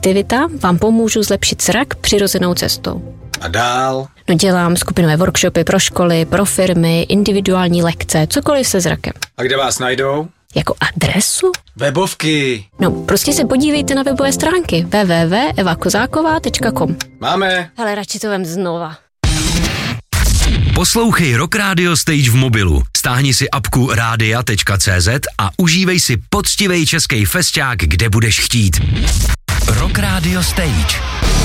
aktivita vám pomůžu zlepšit zrak přirozenou cestou. A dál? No dělám skupinové workshopy pro školy, pro firmy, individuální lekce, cokoliv se zrakem. A kde vás najdou? Jako adresu? Webovky. No, prostě se podívejte na webové stránky www.evakozáková.com. Máme. Hele, radši to vem znova. Poslouchej Rock Radio Stage v mobilu. Stáhni si apku radia.cz a užívej si poctivej český fesťák, kde budeš chtít. Rock Radio Stage.